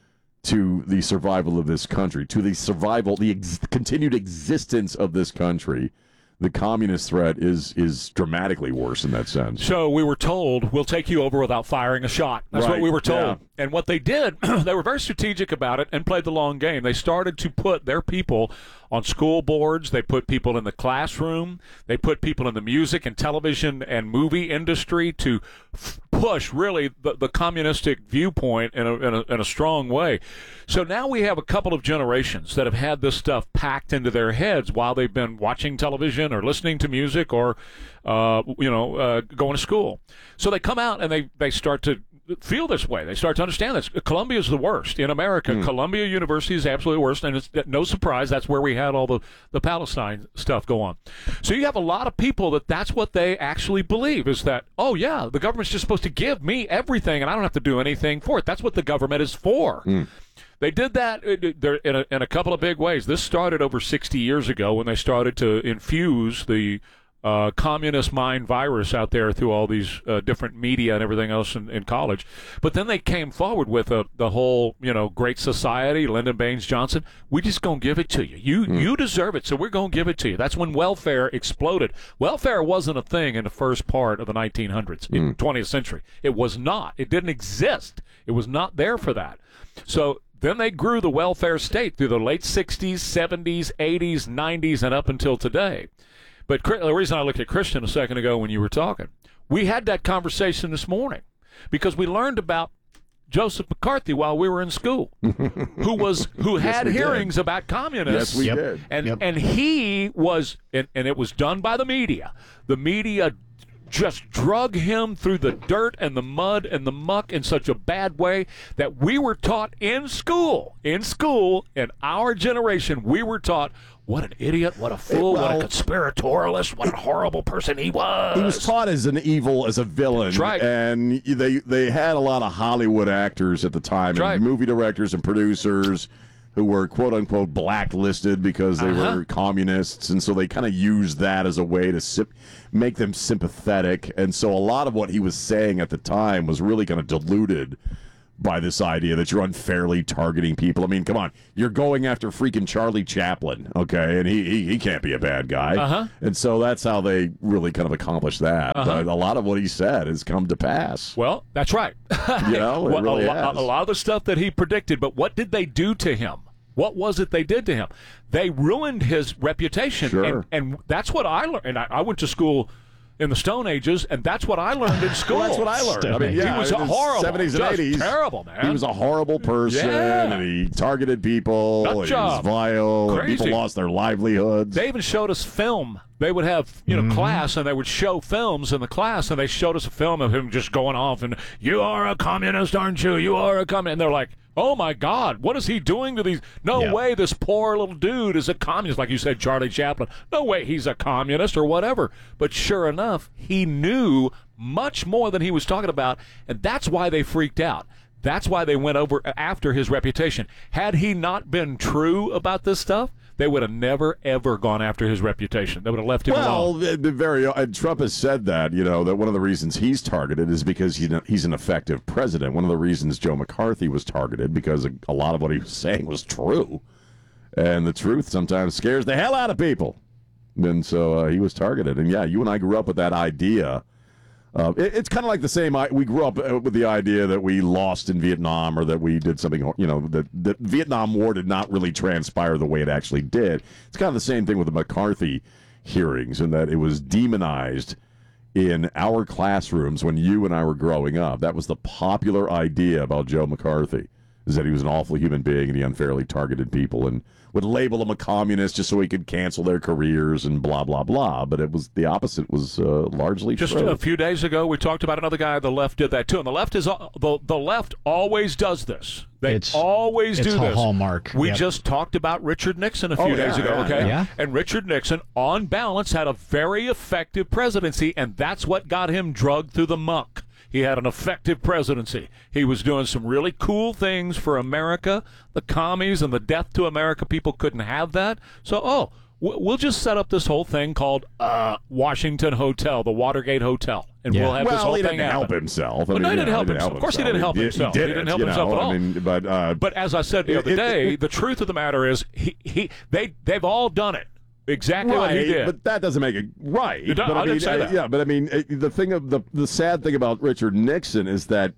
to the survival of this country, to the survival, continued existence of this country. The communist threat is dramatically worse in that sense. So we were told, we'll take you over without firing a shot. That's what we were told. Yeah. And what they did, they were very strategic about it and played the long game. They started to put their people on school boards. They put people in the classroom. They put people in the music and television and movie industry to push, really, the communistic viewpoint in a strong way. So now we have a couple of generations that have had this stuff packed into their heads while they've been watching television or listening to music or, going to school. So they come out and they start to feel this way. They start to understand this. Columbia is the worst in America. Columbia University is absolutely worst, and it's no surprise that's where we had all the Palestine stuff go on. So you have a lot of people that's what they actually believe, is that, oh yeah, the government's just supposed to give me everything and I don't have to do anything for it. That's what the government is for. They did that in a couple of big ways. This started over 60 years ago when they started to infuse the communist mind virus out there through all these different media and everything else in college. But then they came forward with the whole, Great Society, Lyndon Baines Johnson. We just going to give it to you. You deserve it, so we're going to give it to you. That's when welfare exploded. Welfare wasn't a thing in the first part of the 1900s, in the 20th century. It was not. It didn't exist. It was not there for that. So then they grew the welfare state through the late 60s, 70s, 80s, 90s, and up until today. But the reason I looked at Christian a second ago when you were talking, we had that conversation this morning because we learned about Joseph McCarthy while we were in school, who had hearings about communists. Yes, we did. And he was, and it was done by the media. The media just drug him through the dirt and the mud and the muck in such a bad way that we were taught in school, in our generation, we were taught, what an idiot, what a fool, what a conspiratorialist, what a horrible person he was. He was taught as a villain. That's right. And they had a lot of Hollywood actors at the time, and movie directors and producers who were quote-unquote blacklisted because they were communists, and so they kind of used that as a way to make them sympathetic. And so a lot of what he was saying at the time was really kind of diluted by this idea that you're unfairly targeting people. I mean, come on, you're going after freaking Charlie Chaplin, okay? And he can't be a bad guy. And so that's how they really kind of accomplished that. But a lot of what he said has come to pass. Well, that's right. You know, it really has. A lot of the stuff that he predicted, but what did they do to him? What was it they did to him? They ruined his reputation. Sure. And that's what I learned. And I went to school in the Stone Ages, and that's what I learned in school. Well, that's what I learned. I mean, he was horrible. 70s and 80s. Terrible, man. He was a horrible person, and he targeted people. Nut He was job. vile. Crazy. People lost their livelihoods. They even showed us film. They would have, class, and they would show films in the class, and they showed us a film of him just going off, and you are a communist, aren't you? You are a communist. And they're like, oh, my God, what is he doing to these? No way this poor little dude is a communist. Like you said, Charlie Chaplin. No way he's a communist or whatever. But sure enough, he knew much more than he was talking about, and that's why they freaked out. That's why they went over after his reputation. Had he not been true about this stuff, they would have never, ever gone after his reputation. They would have left him alone. Well, Trump has said that, that one of the reasons he's targeted is because he's an effective president. One of the reasons Joe McCarthy was targeted, because a lot of what he was saying was true. And the truth sometimes scares the hell out of people. And so he was targeted. And, yeah, you and I grew up with that idea. It's kind of like the same. We grew up with the idea that we lost in Vietnam, or that we did something, that the Vietnam War did not really transpire the way it actually did. It's kind of the same thing with the McCarthy hearings, in that it was demonized in our classrooms when you and I were growing up. That was the popular idea about Joe McCarthy, is that he was an awful human being and he unfairly targeted people and would label them a communist just so he could cancel their careers and blah, blah, blah. But it was the opposite was largely just true. A few days ago, we talked about another guy. The left did that too, and the left always does this. They always do this. It's a hallmark. We just talked about Richard Nixon a few days ago, okay? Yeah. And Richard Nixon, on balance, had a very effective presidency, and that's what got him drugged through the muck. He had an effective presidency. He was doing some really cool things for America. The commies and the death to America people couldn't have that. So, we'll just set up this whole thing called Washington Hotel, the Watergate Hotel, and we'll have this whole thing happen. He didn't help himself. He didn't help himself. Of course he didn't help himself. He didn't help himself at all. But as I said the other day, the truth of the matter is they've all done it. Exactly what he did. But that doesn't make it right. I didn't say that. Yeah, but I mean, the sad thing about Richard Nixon is that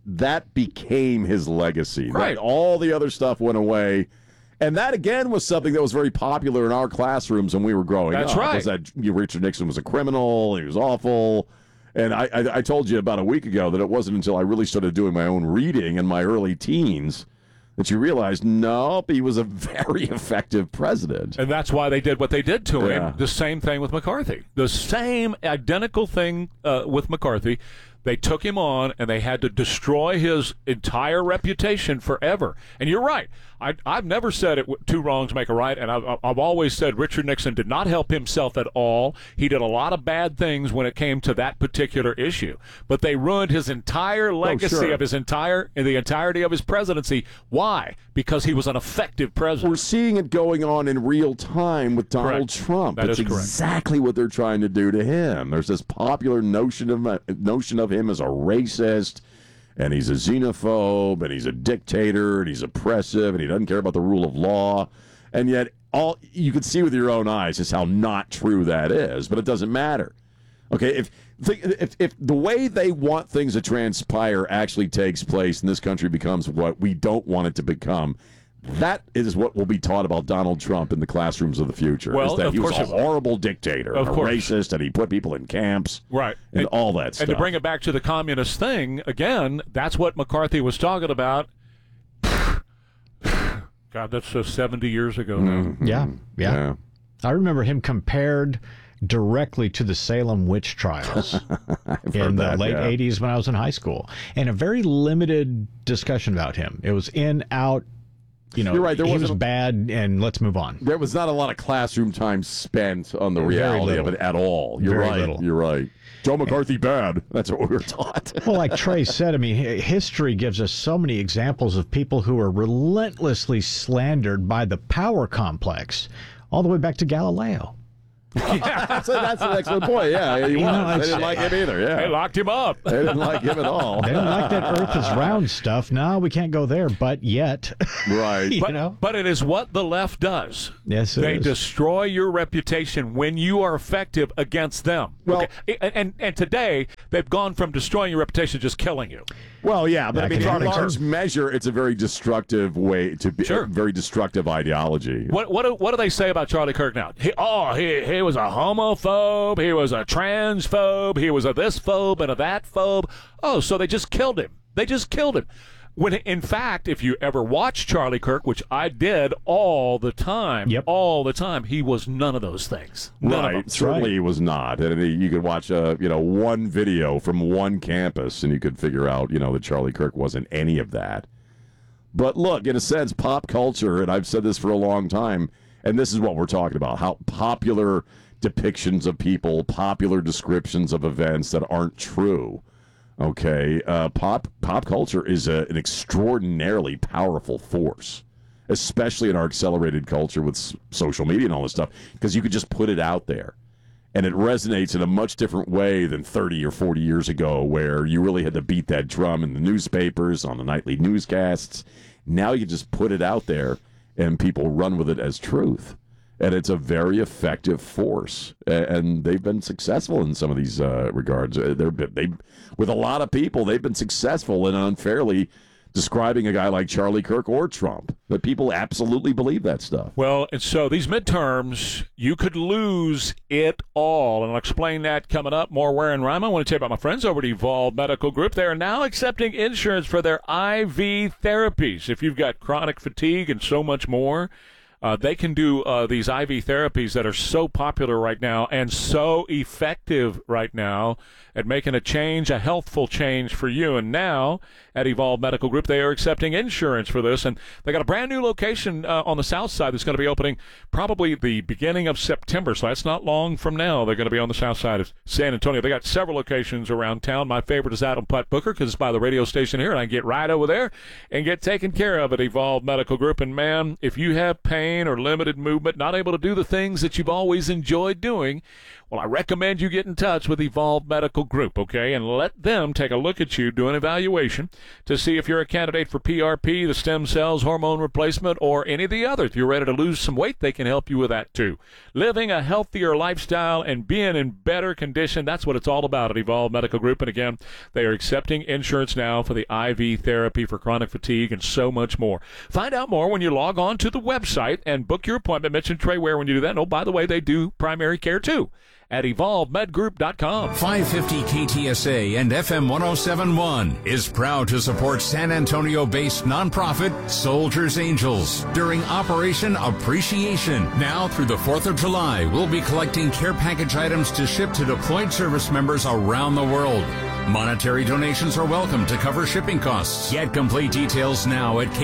became his legacy. Right. All the other stuff went away. And that, again, was something that was very popular in our classrooms when we were growing up. That's right. Was that Richard Nixon was a criminal, he was awful. And I told you about a week ago that it wasn't until I really started doing my own reading in my early teens that you realized, nope, he was a very effective president. And that's why they did what they did to him. The same thing with McCarthy. The same identical thing with McCarthy. They took him on, and they had to destroy his entire reputation forever. And you're right. I've never said two wrongs make a right, and I've always said Richard Nixon did not help himself at all. He did a lot of bad things when it came to that particular issue. But they ruined his entire legacy of the entirety of his presidency. Why? Because he was an effective president. We're seeing it going on in real time with Donald Trump. That That's is correct. exactly what they're trying to do to him. There's this popular notion of him as a racist, and he's a xenophobe, and he's a dictator, and he's oppressive, and he doesn't care about the rule of law. And yet, all you can see with your own eyes is how not true that is. But it doesn't matter. Okay, if the way they want things to transpire actually takes place, and this country becomes what we don't want it to become, That is what will be taught about Donald Trump in the classrooms of the future. Well, is that of he was course a horrible dictator, Of a course. racist, and he put people in camps, Right. and all that stuff. And to bring it back to the communist thing, again, that's what McCarthy was talking about. God, that's 70 years ago now. Yeah. I remember him compared directly to the Salem witch trials in the late 80s when I was in high school. And a very limited discussion about him. It was in, out, You're right. He was bad, and let's move on. There was not a lot of classroom time spent on the Very reality of little. it at all. You're Very right. little. You're right. Joe McCarthy bad. That's what we were taught. Well, like Trey said, I mean, history gives us so many examples of people who are relentlessly slandered by the power complex, all the way back to Galileo. Yeah, that's an excellent point. Yeah, he was. They didn't like him either. Yeah, They locked him up. They didn't like him at all. They didn't like that Earth is round stuff. No, we can't go there, but yet. Right. But it is what the left does. Yes, it they is. destroy your reputation when you are effective against them. Well, and today they've gone from destroying your reputation to just killing you. Well, yeah, but I mean, in large measure, it's a very destructive way to be. A very destructive ideology. What do they say about Charlie Kirk now? He was a homophobe. He was a transphobe. He was a this phobe and a that phobe. Oh, so they just killed him. They just killed him. When, in fact, if you ever watch Charlie Kirk, which I did all the time, he was none of those things. None of them. Certainly he was not. And you could watch one video from one campus, and you could figure out that Charlie Kirk wasn't any of that. But look, in a sense, pop culture, and I've said this for a long time, and this is what we're talking about: how popular depictions of people, popular descriptions of events that aren't true. Okay, pop culture is an extraordinarily powerful force, especially in our accelerated culture with social media and all this stuff, because you could just put it out there, and it resonates in a much different way than 30 or 40 years ago, where you really had to beat that drum in the newspapers, on the nightly newscasts. Now you just put it out there, and people run with it as truth. And it's a very effective force, and they've been successful in some of these regards. With a lot of people, they've been successful in unfairly describing a guy like Charlie Kirk or Trump. But people absolutely believe that stuff. Well, and so these midterms, you could lose it all. And I'll explain that coming up. More Where and Rhyme. I want to tell you about my friends over at Evolve Medical Group. They are now accepting insurance for their IV therapies. If you've got chronic fatigue and so much more, they can do these IV therapies that are so popular right now and so effective right now at making a change, a healthful change for you. And now at Evolve Medical Group, they are accepting insurance for this. And they got a brand new location on the south side that's going to be opening probably the beginning of September. So that's not long from now. They're going to be on the south side of San Antonio. They got several locations around town. My favorite is Adam Putt Booker because it's by the radio station here, and I can get right over there and get taken care of at Evolve Medical Group. And man, if you have pain or limited movement, not able to do the things that you've always enjoyed doing, well, I recommend you get in touch with Evolve Medical Group, okay, and let them take a look at you, do an evaluation to see if you're a candidate for PRP, the stem cells, hormone replacement, or any of the others. If you're ready to lose some weight, they can help you with that too. Living a healthier lifestyle and being in better condition, that's what it's all about at Evolve Medical Group. And again, they are accepting insurance now for the IV therapy for chronic fatigue and so much more. Find out more when you log on to the website and book your appointment. Mention Trey Ware when you do that. And oh, by the way, they do primary care too at evolvemedgroup.com. 550 KTSA and FM 1071 is proud to support San Antonio-based nonprofit Soldiers Angels during Operation Appreciation. Now through the 4th of July, we'll be collecting care package items to ship to deployed service members around the world. Monetary donations are welcome to cover shipping costs. Get complete details now at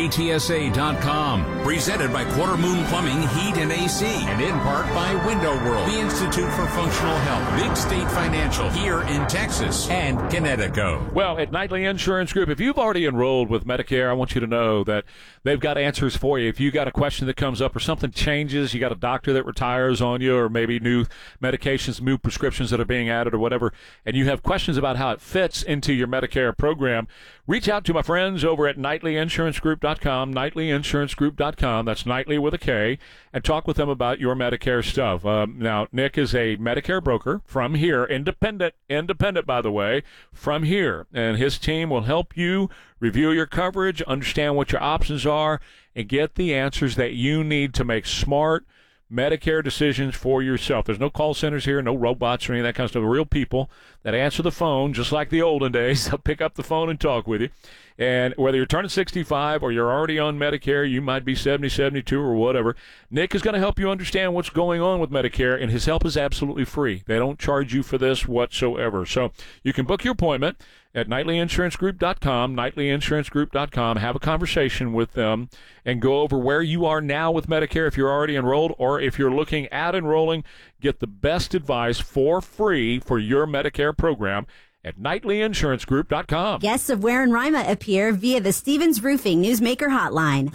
ktsa.com. Presented by Quarter Moon Plumbing, Heat and AC, and in part by Window World, the Institute for Functional Health, Big State Financial here in Texas, and Connecticut. Well, at Nightly Insurance Group, if you've already enrolled with Medicare, I want you to know that they've got answers for you. If you got a question that comes up or something changes, you got a doctor that retires on you, or maybe new medications, new prescriptions that are being added or whatever, and you have questions about how it fits into your Medicare program, reach out to my friends over at KnightlyInsuranceGroup.com, KnightlyInsuranceGroup.com. That's Knightley with a K, and talk with them about your Medicare stuff. Now, Nick is a Medicare broker from here, independent, by the way, from here. And his team will help you review your coverage, understand what your options are, and get the answers that you need to make smart Medicare decisions for yourself. There's no call centers here, no robots or any of that kind of stuff. Real people that answer the phone, just like the olden days. They'll pick up the phone and talk with you. And whether you're turning 65 or you're already on Medicare, you might be 70, 72 or whatever, Nick is going to help you understand what's going on with Medicare, and his help is absolutely free. They don't charge you for this whatsoever. So you can book your appointment at KnightlyInsuranceGroup.com, KnightlyInsuranceGroup.com. Have a conversation with them and go over where you are now with Medicare if you're already enrolled, or if you're looking at enrolling, get the best advice for free for your Medicare program at KnightlyInsuranceGroup.com. Guests of Ware and Rima appear via the Stevens Roofing Newsmaker Hotline.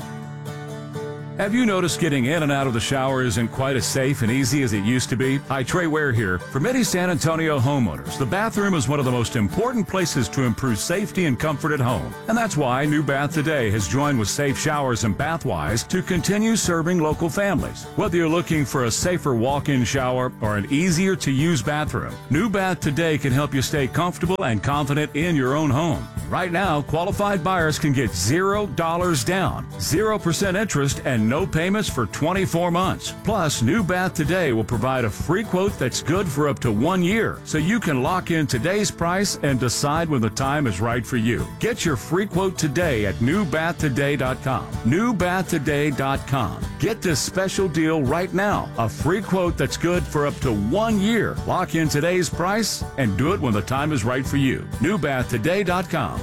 Have you noticed getting in and out of the shower isn't quite as safe and easy as it used to be? Hi, Trey Ware here. For many San Antonio homeowners, the bathroom is one of the most important places to improve safety and comfort at home. And that's why New Bath Today has joined with Safe Showers and Bathwise to continue serving local families. Whether you're looking for a safer walk-in shower or an easier-to-use bathroom, New Bath Today can help you stay comfortable and confident in your own home. Right now, qualified buyers can get $0 down, 0% interest, and no payments for 24 months. Plus, New Bath Today will provide a free quote that's good for up to 1 year, so you can lock in today's price and decide when the time is right for you. Get your free quote today at newbathtoday.com. Newbathtoday.com. Get this special deal right now. A free quote that's good for up to 1 year. Lock in today's price and do it when the time is right for you. Newbathtoday.com.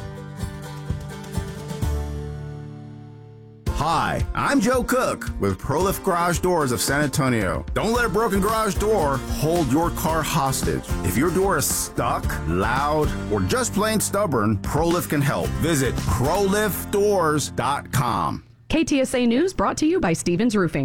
Hi, I'm Joe Cook with ProLift Garage Doors of San Antonio. Don't let a broken garage door hold your car hostage. If your door is stuck, loud, or just plain stubborn, ProLift can help. Visit ProLiftDoors.com. KTSA News brought to you by Stevens Roofing.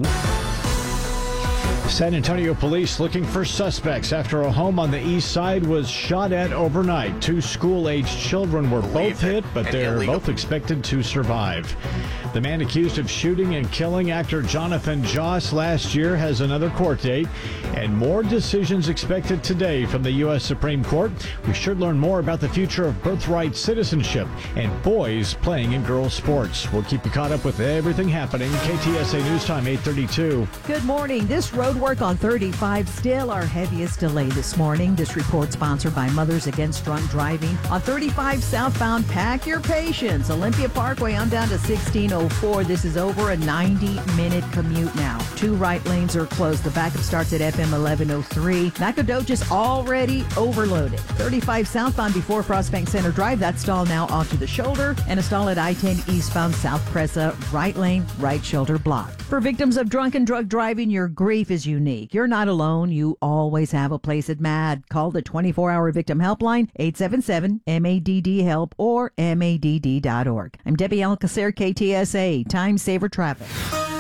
San Antonio police looking for suspects after a home on the east side was shot at overnight. 2 school-aged children were both hit, but they're both expected to survive. The man accused of shooting and killing actor Jonathan Joss last year has another court date, and more decisions expected today from the U.S. Supreme Court. We should learn more about the future of birthright citizenship and boys playing in girls' sports. We'll keep you caught up with everything happening. KTSA News Time 8:32. Good morning. This road work on 35 still our heaviest delay this morning. This report sponsored by Mothers Against Drunk Driving. On 35 southbound, pack your patience. Olympia Parkway on down to 1604. This is over a 90-minute commute now. 2 right lanes are closed. The backup starts at FM 1103. Nacogdoches already overloaded. 35 southbound before Frost Bank Center Drive. That stall now onto the shoulder. And a stall at I-10 eastbound South Presa. Right lane, right shoulder blocked. For victims of drunk and drug driving, your grief is unique. You're not alone. You always have a place at MADD. Call the 24-hour victim helpline, 877-MADD-HELP or MADD.org. I'm Debbie Alcacer, KTSA, Time Saver Traffic.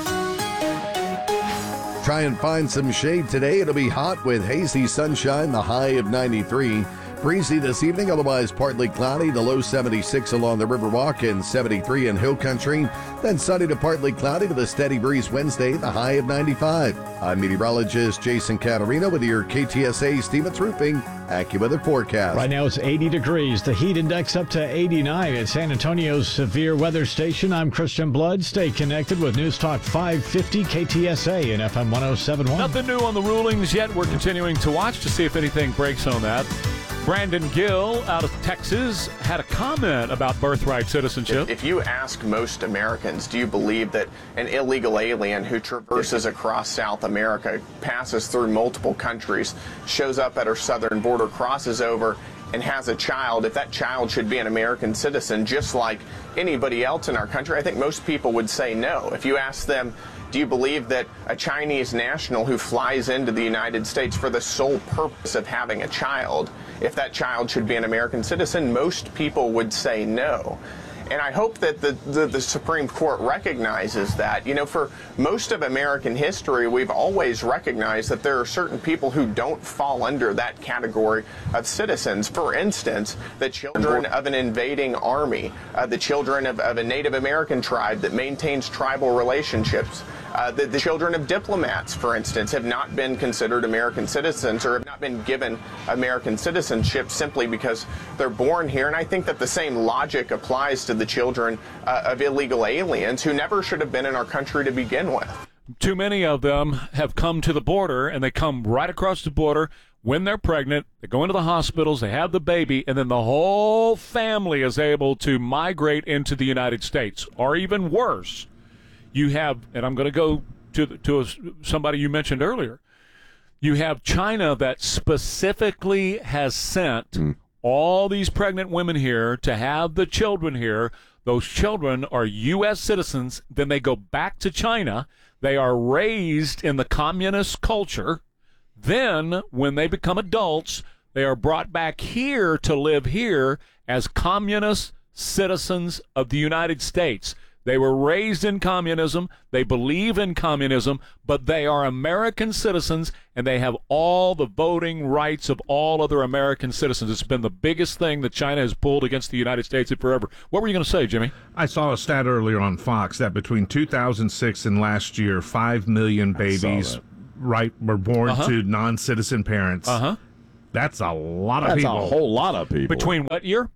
Try and find some shade today. It'll be hot with hazy sunshine, the high of 93. Breezy this evening, otherwise partly cloudy, the low 76 along the Riverwalk and 73 in Hill Country. Then sunny to partly cloudy with a steady breeze Wednesday, the high of 95. I'm meteorologist Jason Caterina with your KTSA Stevens Roofing AccuWeather forecast. Right now it's 80 degrees. The heat index up to 89 at San Antonio's severe weather station. I'm Christian Blood. Stay connected with News Talk 550 KTSA and FM 107.1. Nothing new on the rulings yet. We're continuing to watch to see if anything breaks on that. Brandon Gill out of Texas had a comment about birthright citizenship. If you ask most Americans, do you believe that an illegal alien who traverses across South America, passes through multiple countries, shows up at our southern border, crosses over, and has a child, if that child should be an American citizen just like anybody else in our country? I think most people would say no. If you ask them, do you believe that a Chinese national who flies into the United States for the sole purpose of having a child, if that child should be an American citizen, most people would say no. And I hope that the Supreme Court recognizes that. You know, for most of American history, we've always recognized that there are certain people who don't fall under that category of citizens. For instance, the children of an invading army, the children of a Native American tribe that maintains tribal relationships. The children of diplomats, for instance, have not been considered American citizens or have not been given American citizenship simply because they're born here. And I think that the same logic applies to the children of illegal aliens who never should have been in our country to begin with. Too many of them have come to the border, and they come right across the border when they're pregnant. They go into the hospitals, they have the baby, and then the whole family is able to migrate into the United States. Or even worse, you have, and I'm going to go to somebody you mentioned earlier, you have China that specifically has sent all these pregnant women here to have the children here. Those children are U.S. citizens. Then they go back to China. They are raised in the communist culture. Then, when they become adults, they are brought back here to live here as communist citizens of the United States. They were raised in communism. They believe in communism, but they are American citizens, and they have all the voting rights of all other American citizens. It's been the biggest thing that China has pulled against the United States in forever. What were you going to say, Jimmy? I saw a stat earlier on Fox that between 2006 and last year, 5 million babies were born to non-citizen parents. That's a lot of people. That's a whole lot of people. Between what year?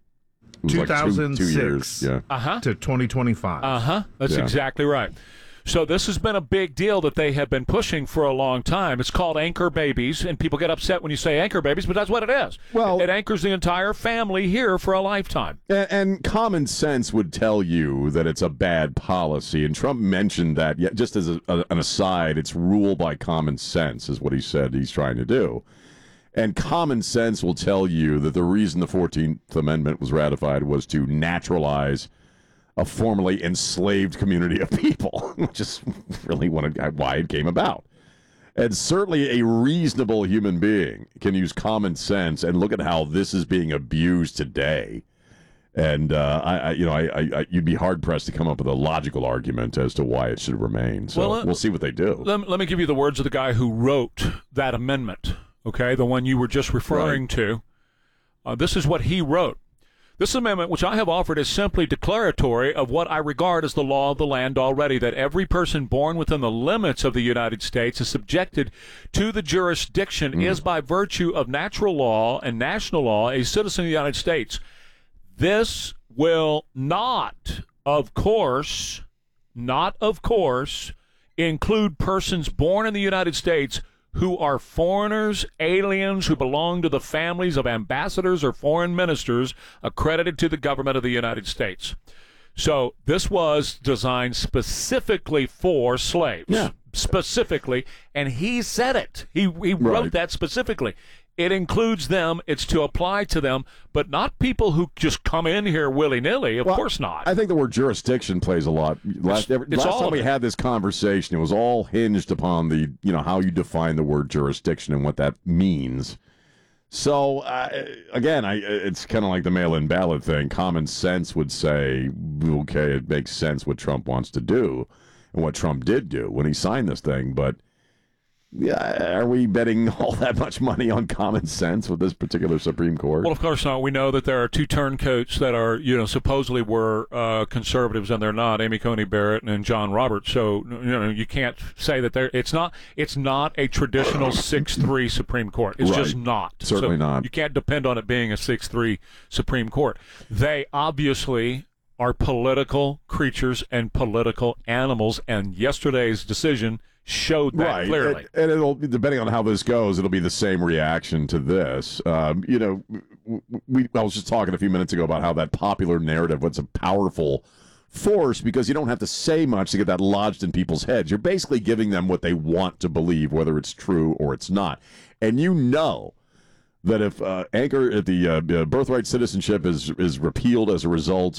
2006 2 years, to 2025. That's exactly right. So this has been a big deal that they have been pushing for a long time. It's called anchor babies, and people get upset when you say anchor babies, but that's what it is. Well, it anchors the entire family here for a lifetime. And common sense would tell you that it's a bad policy, and Trump mentioned that, just as an aside, it's rule by common sense is what he said he's trying to do. And common sense will tell you that the reason the 14th Amendment was ratified was to naturalize a formerly enslaved community of people, which is really why it came about. And certainly a reasonable human being can use common sense and look at how this is being abused today. And you'd be hard pressed to come up with a logical argument as to why it should remain. So we'll see what they do. Let me give you the words of the guy who wrote that amendment. Okay, the one you were just referring to. This is what he wrote. This amendment, which I have offered, is simply declaratory of what I regard as the law of the land already, that every person born within the limits of the United States is subjected to the jurisdiction, is by virtue of natural law and national law, a citizen of the United States. This will not, of course, include persons born in the United States who are foreigners, aliens who belong to the families of ambassadors or foreign ministers accredited to the government of the United States. So this was designed specifically for slaves, specifically, and he said it. He wrote that specifically. It includes them. It's to apply to them, but not people who just come in here willy-nilly. Of course not. I think the word jurisdiction plays a lot. Last time we had this conversation, it was all hinged upon the, how you define the word jurisdiction and what that means. So, again, it's kind of like the mail-in ballot thing. Common sense would say, okay, it makes sense what Trump wants to do and what Trump did do when he signed this thing, but are we betting all that much money on common sense with this particular Supreme Court? Well, of course not. We know that there are two turncoats that are, supposedly were conservatives, and they're not. Amy Coney Barrett and John Roberts. So, you can't say that it's not a traditional 6-3 Supreme Court. It's just not. Certainly not. You can't depend on it being a 6-3 Supreme Court. They obviously are political creatures and political animals, and yesterday's decision showed that clearly. And it'll, depending on how this goes, it'll be the same reaction to this. I was just talking a few minutes ago about how that popular narrative was a powerful force because you don't have to say much to get that lodged in people's heads. You're basically giving them what they want to believe, whether it's true or it's not. And that if the birthright citizenship is repealed as a result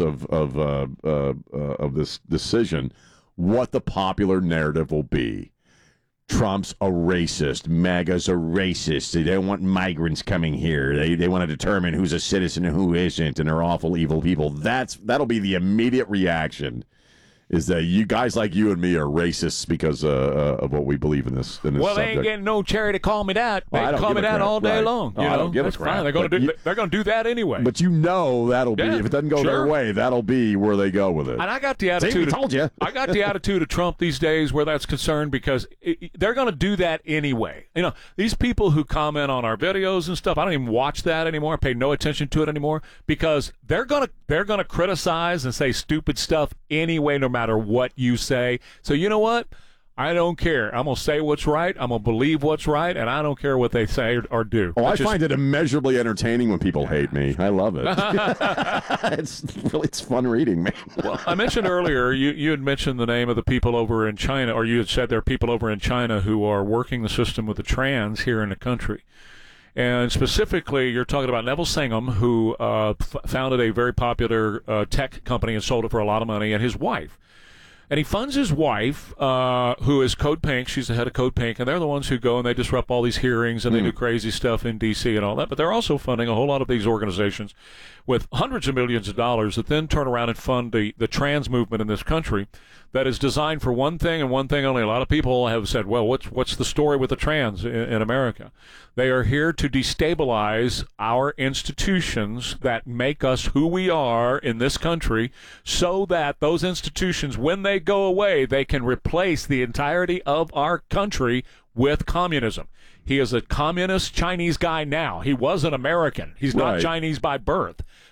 of this decision, what the popular narrative will be. Trump's a racist. MAGA's a racist. They don't want migrants coming here. They want to determine who's a citizen and who isn't, and they're awful, evil people. That'll be the immediate reaction. Is that you guys like you and me are racists because of what we believe in this well, subject. they ain't getting no cherry to call me that. They Well, call me that all day long. I don't give That's a crap. fine. They're going to do that anyway. But that'll be, if it doesn't go their way, that'll be where they go with it. And I got the attitude. See, we told you. I got the attitude of Trump these days where that's concerned because they're going to do that anyway. These people who comment on our videos and stuff, I don't even watch that anymore. I pay no attention to it anymore because they're going to criticize and say stupid stuff anyway, no matter what you say. So you know what? I don't care. I'm going to say what's right. I'm going to believe what's right, and I don't care what they say or do. I find it immeasurably entertaining when people hate me. I love it. It's fun reading, man. Well, I mentioned earlier, you had mentioned the name of the people over in China, or you had said there are people over in China who are working the system with the trans here in the country. And specifically, you're talking about Neville Singham, who founded a very popular tech company and sold it for a lot of money, and his wife. And he funds his wife, who is Code Pink. She's the head of Code Pink, and they're the ones who go and they disrupt all these hearings and they do crazy stuff in D.C. and all that. But they're also funding a whole lot of these organizations with hundreds of millions of dollars that then turn around and fund the trans movement in this country that is designed for one thing and one thing only. A lot of people have said, well, what's the story with the trans in America? They are here to destabilize our institutions that make us who we are in this country so that those institutions, when they go away, they can replace the entirety of our country with communism. He is a communist Chinese guy now. He was an American. He's not Chinese by birth.